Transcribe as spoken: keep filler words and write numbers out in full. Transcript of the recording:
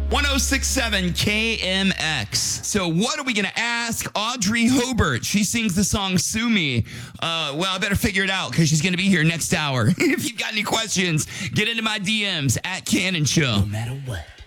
one oh six point seven K M X. So what are we going to ask Audrey Hobart? She sings the song Sue Me. Uh, well, I better figure it out because she's going to be here next hour. If you've got any questions, get into my D Ms at Cannon Show. No matter what.